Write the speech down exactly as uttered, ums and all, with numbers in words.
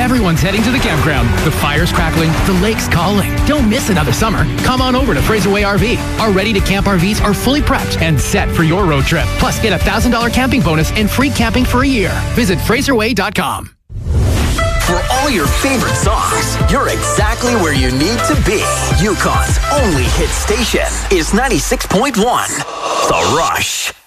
Everyone's heading to the campground. The fire's crackling, the lake's calling. Don't miss another summer. Come on over to Fraserway R V. Our ready-to-camp R Vs are fully prepped and set for your road trip. Plus, get a one thousand dollars camping bonus and free camping for a year. Visit fraserway dot com. For all your favorite songs, you're exactly where you need to be. Yukon's only hit station is ninety-six point one, The Rush.